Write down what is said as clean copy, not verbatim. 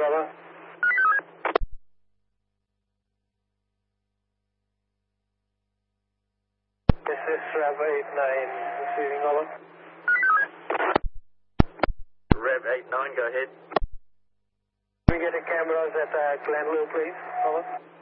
over. This is Rev 89 receiving over. Rev 89, go ahead. We get the cameras at Glenlue, please. Over.